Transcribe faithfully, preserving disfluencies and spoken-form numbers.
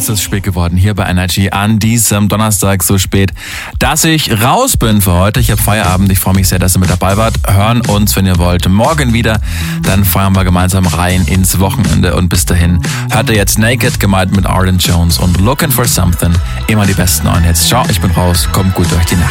Es ist spät geworden hier bei Energy an diesem Donnerstag, so spät, dass ich raus bin für heute. Ich habe Feierabend, ich freue mich sehr, dass ihr mit dabei wart. Hören uns, wenn ihr wollt, morgen wieder. Dann feiern wir gemeinsam rein ins Wochenende und bis dahin hört ihr jetzt Naked, gemeint mit Arden Jones und Looking for Something. Immer die besten neuen Hits. Ciao, ich bin raus, kommt gut durch die Nacht.